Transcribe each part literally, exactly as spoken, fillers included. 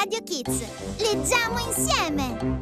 Radio Kids. Leggiamo insieme!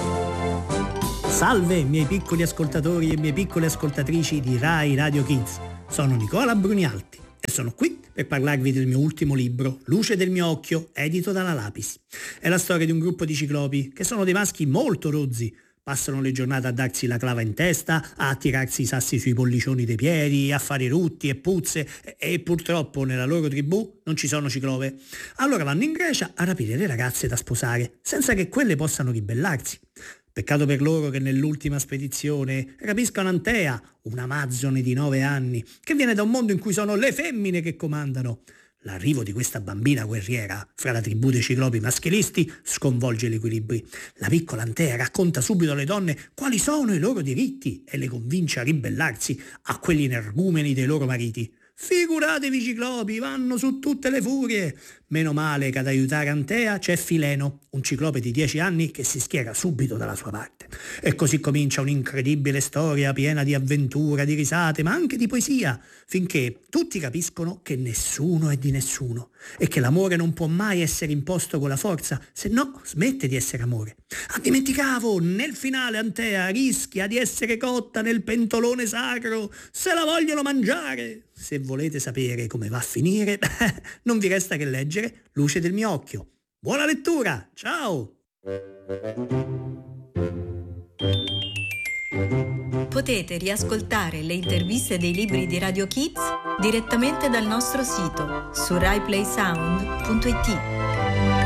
Salve miei piccoli ascoltatori e mie piccole ascoltatrici di Rai Radio Kids. Sono Nicola Brunialti e sono qui per parlarvi del mio ultimo libro, Luce del mio occhio, edito dalla Lapis. È la storia di un gruppo di ciclopi che sono dei maschi molto rozzi. Passano le giornate a darsi la clava in testa, a tirarsi i sassi sui pollicioni dei piedi, a fare rutti e puzze e, e purtroppo nella loro tribù non ci sono ciclove. Allora vanno in Grecia a rapire le ragazze da sposare, senza che quelle possano ribellarsi. Peccato per loro che nell'ultima spedizione rapiscano Antea, un'amazzone di nove anni, che viene da un mondo in cui sono le femmine che comandano. L'arrivo di questa bambina guerriera fra la tribù dei ciclopi maschilisti sconvolge gli equilibri. La piccola Antea racconta subito alle donne quali sono i loro diritti e le convince a ribellarsi a quelli energumeni dei loro mariti. Figuratevi, i ciclopi vanno su tutte le furie. Meno male che ad aiutare Antea c'è Fileno, un ciclope di dieci anni che si schiera subito dalla sua parte. E così comincia un'incredibile storia piena di avventura, di risate, ma anche di poesia, finché tutti capiscono che nessuno è di nessuno e che l'amore non può mai essere imposto con la forza, se no smette di essere amore. Ah, dimenticavo, nel finale Antea rischia di essere cotta nel pentolone sacro, se la vogliono mangiare. Se volete sapere come va a finire, non vi resta che leggere Luce del mio occhio. Buona lettura, ciao! Potete riascoltare le interviste dei libri di Radio Kids direttamente dal nostro sito su rai play sound punto it.